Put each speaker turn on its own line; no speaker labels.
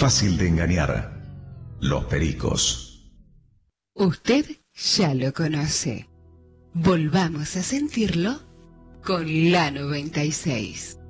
fácil de engañar. Los Pericos.
Usted ya lo conoce. Volvamos a sentirlo con la 96.